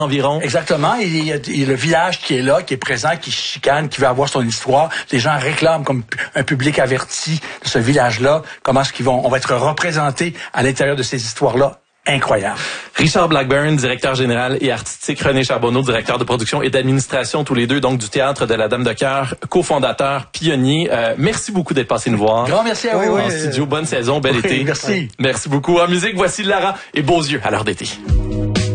environ. Exactement. Il y a le village qui est là, qui est présent, qui chicane, qui veut avoir son histoire. Les gens réclament comme un public averti de ce village-là, comment est-ce on va être représentés à l'intérieur de ces histoires-là. Incroyable. Richard Blackburn, directeur général et artistique, René Charbonneau, directeur de production et d'administration, tous les deux, donc du Théâtre de la Dame de Cœur, cofondateur, pionnier. Merci beaucoup d'être passé nous voir. Grand merci à vous. En studio, bonne saison, bel été. Merci. Merci beaucoup. En musique, voici Lara et Beaux yeux à l'heure d'été.